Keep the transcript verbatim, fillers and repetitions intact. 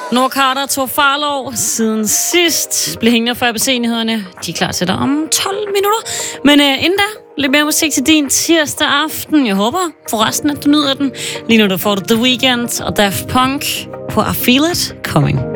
Noah Carter tog farlov siden sidst. Blev hængende for A B C-nyhederne. De er klar til dig om tolv minutter. Men uh, inden da, lidt mere musik til din tirsdag aften. Jeg håber forresten, at du nyder den. Lige nu der får du The Weeknd og Daft Punk på I Feel It Coming.